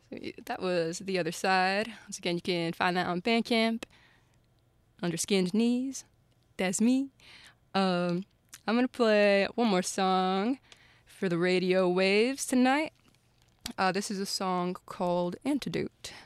That was The Other Side. Once again, you can find that on Bandcamp under Skinned Knees. That's me. I'm going to play one more song for the radio waves tonight. This is a song called Antidote.